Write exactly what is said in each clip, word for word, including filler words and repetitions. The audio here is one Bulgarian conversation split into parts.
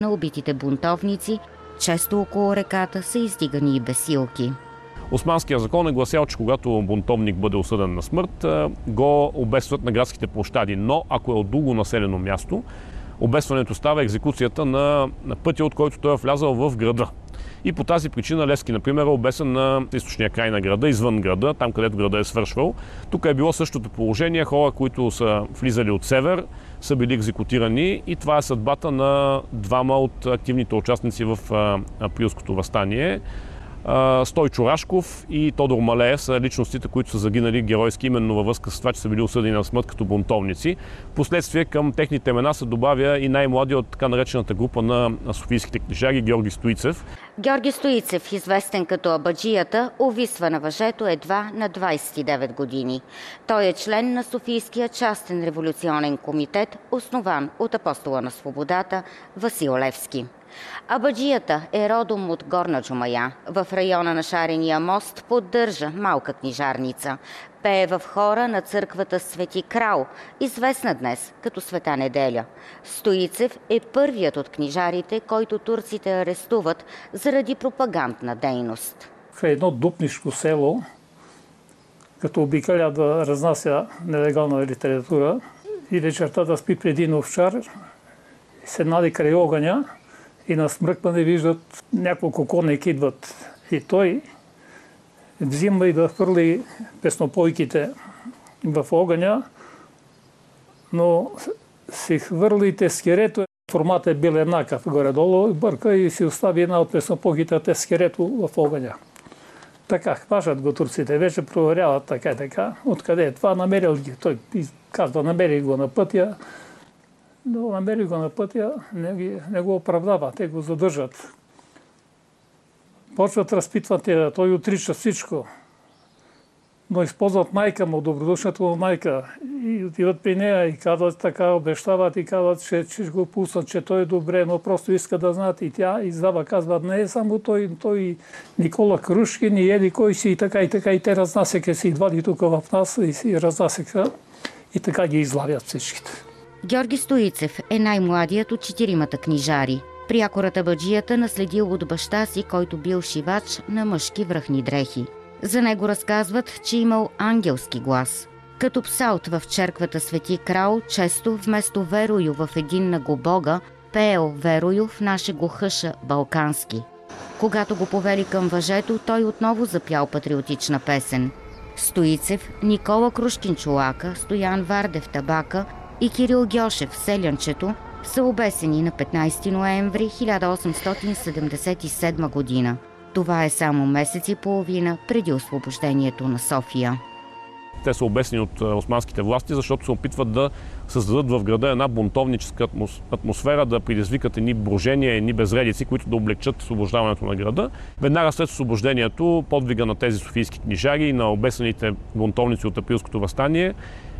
на убитите бунтовници, често около реката са издигани и бесилки. Османският закон е гласял, че когато бунтовник бъде осъден на смърт, го обесват на градските площади. Но ако е от друго населено място, обесването става екзекуцията на пътя, от който той е влязал в града. И по тази причина Левски, например, е обесен на източния край на града, извън града, там където града е свършвал. Тук е било същото положение. Хора, които са влизали от север, са били екзекутирани и това е съдбата на двама от активните участници в априлското въстание. Стойчо Рашков и Тодор Малеев са личностите, които са загинали геройски именно във връзка с това, че са били осъдени на смърт като бунтовници. Впоследствие към техните имена се добавя и най-младия от така наречената група на софийските книжари Георги Стоицев. Георги Стоицев, известен като Абаджията, увисва на въжето едва на двадесет и девет години. Той е член на Софийския частен революционен комитет, основан от апостола на свободата Васил Левски. Абаджията е родом от Горна Джумая. В района на Шарения мост поддържа малка книжарница. Пее в хора на църквата Свети Крал, известна днес като Света неделя. Стоицев е първият от книжарите, който турците арестуват заради пропагандна дейност. В едно дупнишко село, като обикаля да разнася нелегална литература и вечерта да спи преди един овчар, седнали край огъня, и на смръкване виждат няколко конники идват. И той взима и да хвърли песнопойките в огъня, но си хвърли тескерето. Формат е бил еднакъв горе-долу, бърка и си остави една от песнопойките тескерето в огъня. Така, хващат го турците, вече проверяват така и така. Откъде е това? Намерил ги. Той казва, намери го на пътя. Но намери го на пътя, не, ги, не го оправдава, те го задържат. Почват разпитват те, той отрича всичко. Но използват майка му, добродушната му майка. И отиват при нея и казват така, обещават и казват, че, че го пуснат, че той е добре, но просто иска да знаят. И тя издава, казва, не е само той, той Никола Крушкин и еди кой си и така и така. И те разнасяха си, идвали тук в нас и си разнасяха. И така ги излавят всичките. Георги Стоицев е най-младият от четиримата книжари. Прякорът Абаджията наследил от баща си, който бил шивач на мъжки връхни дрехи. За него разказват, че имал ангелски глас. Като псалт в черквата Свети Крал, често вместо Верою в единна го Бога, пеел Верою в нашего хъша балкански. Когато го повели към въжето, той отново запял патриотична песен. Стоицев, Никола Крушкин Чолака, Стоян Вардев Табака и Кирил Гьошев Селянчето са обесени на петнадесети ноември хиляда осемстотин седемдесет и седма година. Това е само месец и половина преди освобождението на София. Те са обесени от османските власти, защото се опитват да създадат в града една бунтовническа атмосфера, да предизвикат едни брожения, едни безредици, които да облегчат освобождаването на града. Веднага след освобождението, подвига на тези софийски книжари и на обесените бунтовници от априлското въстание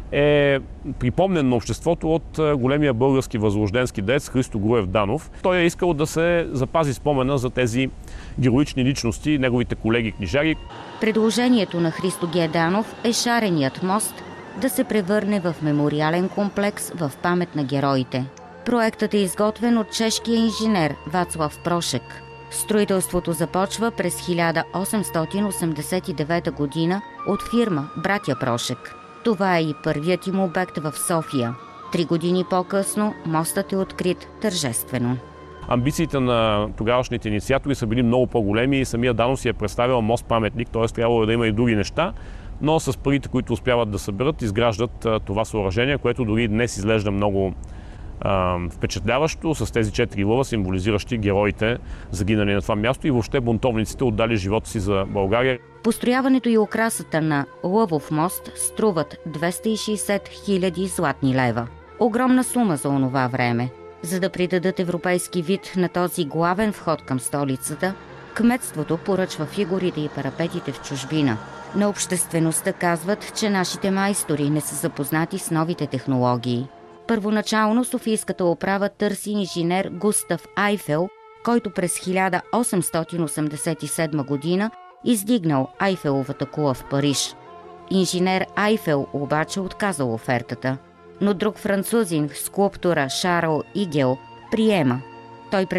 е припомнен на обществото от големия български възрожденски деец Христо Груев Данов. Той е искал да се запази спомена за тези героични личности, неговите колеги книжари. Предложението на Христо Г. Данов е Шареният мост да се превърне в мемориален комплекс в памет на героите. Проектът е изготвен от чешкия инженер Вацлав Прошек. Строителството започва през хиляда осемстотин осемдесет и девета година от фирма Братя Прошек. Това е и първият им обект в София. Три години по-късно мостът е открит тържествено. Амбициите на тогавашните инициатори са били много по-големи и самия Данов си е представил мост-паметник, т.е. трябвало да има и други неща, но с парите, които успяват да съберат, изграждат това съоръжение, което дори днес изглежда много а, впечатляващо, с тези четири лъва, символизиращи героите, загинали на това място и въобще бунтовниците отдали живота си за България. Построяването и украсата на Лъвов мост струват двеста и шейсет хиляди златни лева. Огромна сума за онова време. За да придадат европейски вид на този главен вход към столицата, кметството поръчва фигурите и парапетите в чужбина. На обществеността казват, че нашите майстори не са запознати с новите технологии. Първоначално Софийската управа търси инженер Густав Айфел, който през хиляда осемстотин осемдесет и седма година издигнал Айфеловата кула в Париж. Инженер Айфел обаче отказал офертата, но друг французин, скулптора Шарл Игел, приема. Той